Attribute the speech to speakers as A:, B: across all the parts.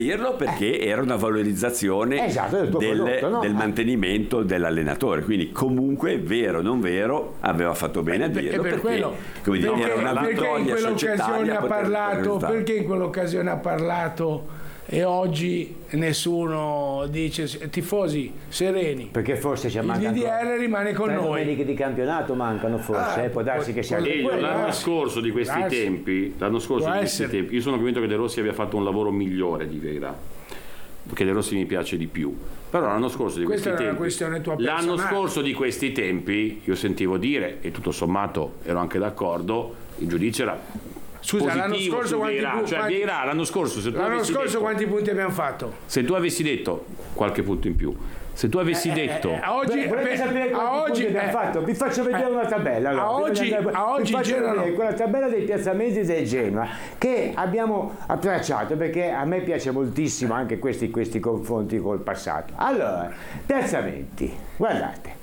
A: dirlo perché era una valorizzazione del mantenimento dell'allenatore, quindi comunque vero o non vero aveva fatto bene a dirlo perché era una vittoria societaria.
B: Perché in quell'occasione ha parlato e oggi nessuno dice tifosi sereni,
C: perché forse ci manca
B: il DDR rimane con noi.
C: Domeniche di campionato mancano forse, può darsi che sia
D: l'anno scorso di questi tempi, io sono convinto che De Rossi abbia fatto un lavoro migliore di Vieira, perché De Rossi mi piace di più, però l'anno scorso di questi tempi io sentivo dire, e tutto sommato ero anche d'accordo, il giudizio era
B: l'anno scorso quanti punti abbiamo fatto?
D: Se tu avessi detto qualche punto in più, se tu avessi detto
C: volete sapere quanti punti abbiamo fatto? Vi faccio vedere una tabella. Quella tabella dei piazzamenti del Genoa che abbiamo tracciato, perché a me piace moltissimo anche questi confronti col passato. Allora, piazzamenti, guardate,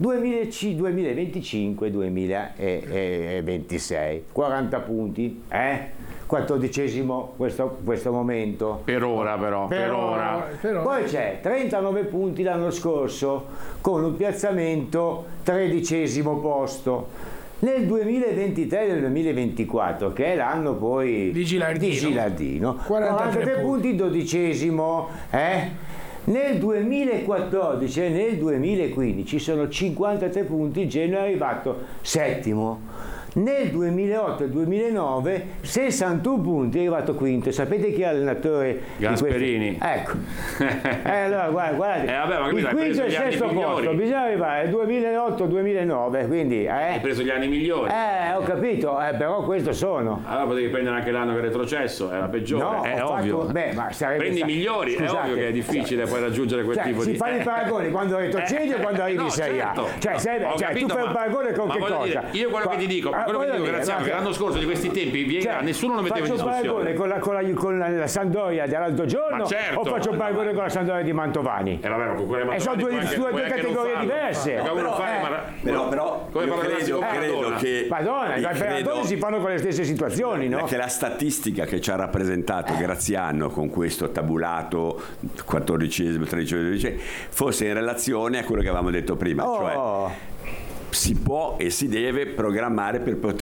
C: 2025-2026, 40 punti, 14esimo questo momento
D: per ora.
C: Poi c'è 39 punti l'anno scorso con un piazzamento 13esimo posto. Nel 2023 e nel 2024, che è l'anno poi
B: di Gilardino,
C: 43 punti, 12esimo, Nel 2014 e nel 2015 sono 53 punti, il Genoa è arrivato settimo. Nel 2008 e 2009 61 punti, è arrivato quinto. Sapete chi è l'allenatore?
D: Gasperini.
C: Ecco. Allora guardate, il quinto e il sesto posto, bisogna arrivare al 2008-2009, quindi
D: hai preso gli anni migliori.
C: Ho capito, però questo sono.
D: Allora potevi prendere anche l'anno che è retrocesso, era peggiore,
C: no,
D: è ovvio.
C: Ma
D: prendi i migliori, scusate, è ovvio che è difficile poi raggiungere quel tipo di...
C: Si fanno i paragoni quando retrocedi o quando arrivi in Serie A. Tu fai un paragone con che cosa?
D: Dire, io quello che ti dico, Graziano, che l'anno scorso di questi tempi nessuno lo metteva in discussione.
C: Faccio paragone con la Sampdoria dell'altro giorno, o faccio paragone con la Sampdoria di Mantovani? Sono due categorie diverse.
A: Però credo che
C: Madonna, i allenatori si fanno con le stesse situazioni, no?
A: Che la statistica che ci ha rappresentato Graziano con questo tabulato 14esimo, 13esimo, 12esimo fosse in relazione a quello che avevamo detto prima, cioè si può e si deve programmare per poter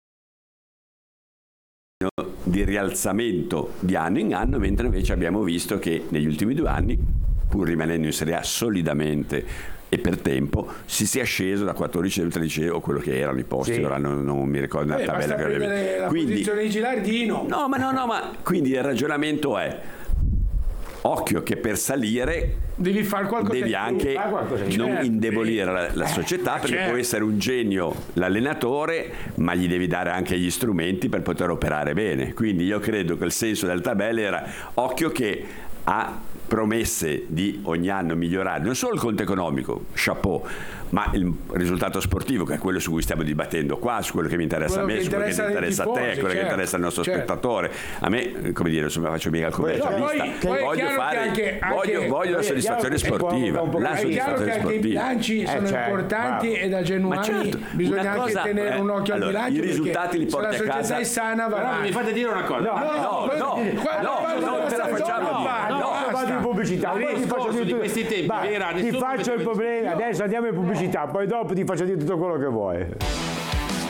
A: di rialzamento di anno in anno, mentre invece abbiamo visto che negli ultimi 2 anni, pur rimanendo in Serie A solidamente e per tempo, si sia sceso da 14 a 13 o quello che erano i posti, ora non mi ricordo la tabella che avevo.
B: La posizione di Gilardino.
A: Ma quindi il ragionamento è: occhio che per salire
B: devi fare qualcosa,
A: devi anche non indebolire la società, perché può essere un genio l'allenatore, ma gli devi dare anche gli strumenti per poter operare bene. Quindi io credo che il senso del tabella era: occhio che ha promesse di ogni anno migliorare non solo il conto economico, chapeau, ma il risultato sportivo, che è quello su cui stiamo dibattendo qua, su quello che mi interessa a me, su quello che interessa a te, quello che interessa al nostro spettatore. A me, come dire, insomma, faccio mica il commercialista, voglio la soddisfazione sportiva.
B: È chiaro che anche i bilanci sono importanti e da genuani bisogna anche tenere un occhio al bilancio.
A: I risultati li porti a casa.
B: Se la società è sana, va.
D: Mi fate dire una cosa.
A: No, non te la facciamo dire.
C: Vado in pubblicità,
D: di questi tempi
C: ti faccio il problema, adesso andiamo in pubblicità, poi dopo ti faccio dire tutto quello che vuoi.